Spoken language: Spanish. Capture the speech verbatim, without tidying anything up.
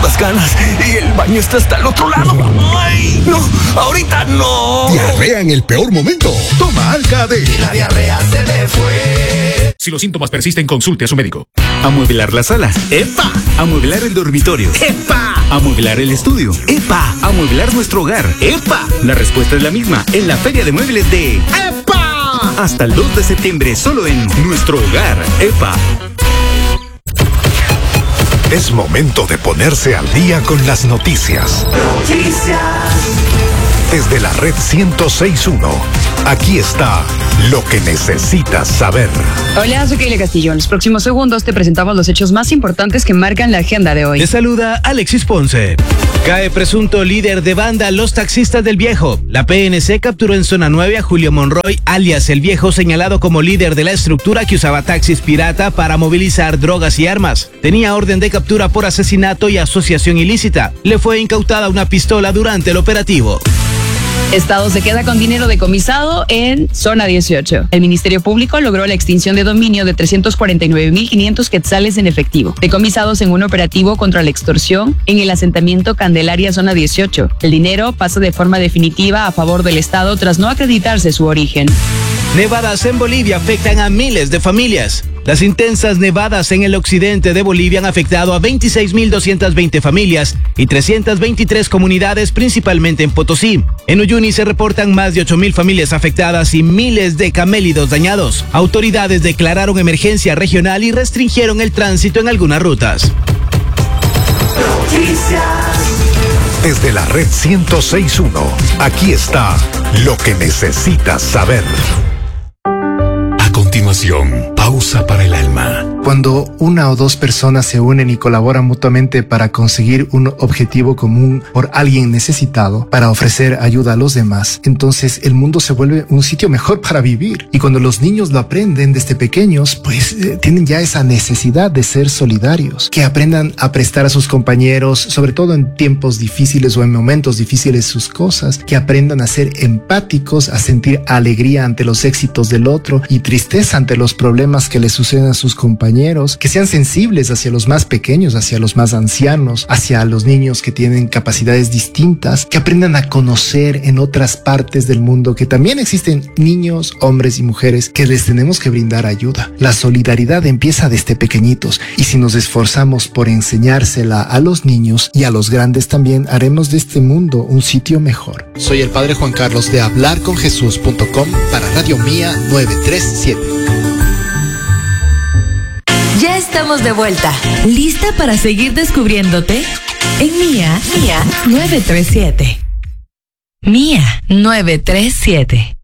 todas ganas y el baño está hasta el otro lado. ¡Ay, no! ¡Ahorita no! Diarrea en el peor momento. Toma Alka-D. Y la diarrea se me fue. Si los síntomas persisten, consulte a su médico. Amueblar la sala. ¡Epa! Amueblar el dormitorio. ¡Epa! Amueblar el estudio. ¡Epa! Amueblar nuestro hogar. ¡Epa! La respuesta es la misma en la Feria de Muebles de ¡Epa! Hasta el dos de septiembre solo en Nuestro Hogar. ¡Epa! Es momento de ponerse al día con las noticias. Noticias. Desde la red ciento seis punto uno, aquí está lo que necesitas saber. Hola, soy Keila Castillo. En los próximos segundos te presentamos los hechos más importantes que marcan la agenda de hoy. Te saluda Alexis Ponce. Cae presunto líder de banda Los Taxistas del Viejo. La P N C capturó en Zona nueve a Julio Monroy, alias El Viejo, señalado como líder de la estructura que usaba taxis pirata para movilizar drogas y armas. Tenía orden de captura por asesinato y asociación ilícita. Le fue incautada una pistola durante el operativo. Estado se queda con dinero decomisado en Zona dieciocho. El Ministerio Público logró la extinción de dominio de trescientos cuarenta y nueve mil quinientos quetzales en efectivo, decomisados en un operativo contra la extorsión en el asentamiento Candelaria Zona dieciocho. El dinero pasa de forma definitiva a favor del Estado tras no acreditarse su origen. Nevadas en Bolivia afectan a miles de familias. Las intensas nevadas en el occidente de Bolivia han afectado a veintiséis mil doscientas veinte familias y trescientas veintitrés comunidades, principalmente en Potosí. En Uyuni se reportan más de ocho mil familias afectadas y miles de camélidos dañados. Autoridades declararon emergencia regional y restringieron el tránsito en algunas rutas. Noticias. Desde la red ciento seis punto uno, aquí está lo que necesitas saber. A continuación, pausa para el alma. Cuando una o dos personas se unen y colaboran mutuamente para conseguir un objetivo común por alguien necesitado, para ofrecer ayuda a los demás, entonces el mundo se vuelve un sitio mejor para vivir. Y cuando los niños lo aprenden desde pequeños, pues eh, tienen ya esa necesidad de ser solidarios, que aprendan a prestar a sus compañeros, sobre todo en tiempos difíciles o en momentos difíciles, sus cosas, que aprendan a ser empáticos, a sentir alegría ante los éxitos del otro y tristeza ante los problemas que le suceden a sus compañeros, que sean sensibles hacia los más pequeños, hacia los más ancianos, hacia los niños que tienen capacidades distintas, que aprendan a conocer en otras partes del mundo que también existen niños, hombres y mujeres que les tenemos que brindar ayuda. La solidaridad empieza desde pequeñitos y si nos esforzamos por enseñársela a los niños y a los grandes también, haremos de este mundo un sitio mejor. Soy el Padre Juan Carlos de hablar con jesús punto com para Radio Mía novecientos treinta y siete. Ya estamos de vuelta. ¿Lista para seguir descubriéndote? En Mía, Mía novecientos treinta y siete. Mía novecientos treinta y siete.